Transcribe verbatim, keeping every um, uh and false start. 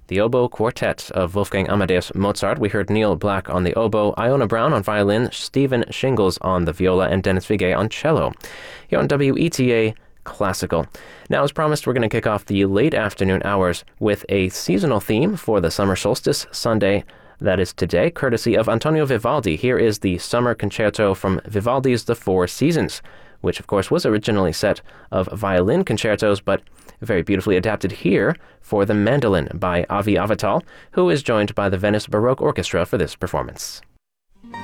the Oboe Quartet of Wolfgang Amadeus Mozart. We heard Neil Black on the oboe, Iona Brown on violin, Stephen Shingles on the viola, and Dennis Vigay on cello. Here on W E T A Classical. Now, as promised, we're going to kick off the late afternoon hours with a seasonal theme for the summer solstice Sunday. That is today, courtesy of Antonio Vivaldi. Here is the Summer Concerto from Vivaldi's The Four Seasons, which of course was originally set of violin concertos, but very beautifully adapted here for the mandolin by Avi Avital, who is joined by the Venice Baroque Orchestra for this performance.